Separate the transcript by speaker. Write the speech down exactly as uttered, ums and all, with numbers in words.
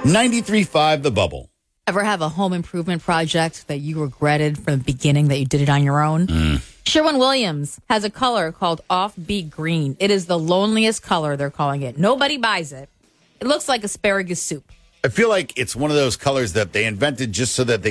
Speaker 1: ninety-three point five The Bubble.
Speaker 2: Ever have a home improvement project that you regretted from the beginning that you did it on your own? Mm. Sherwin-Williams has a color called Offbeat Green. It is the loneliest color, they're calling it. Nobody buys it. It looks like asparagus soup.
Speaker 1: I feel like it's one of those colors that they invented just so that they